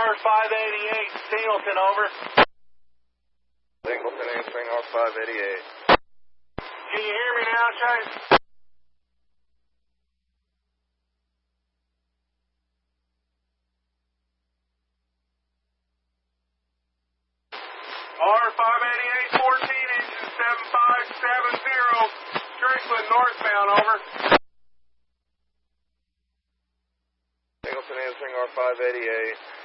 R588, Singleton, over. Singleton answering R588. Can you hear me now, Chase? R588, 14, engine 7570, Strickland northbound, over. Singleton answering R588.